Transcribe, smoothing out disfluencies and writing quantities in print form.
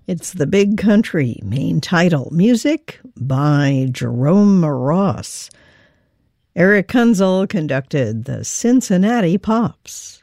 It's The Big Country, main title. Music by Jerome Ross. Eric Kunzel conducted the Cincinnati Pops.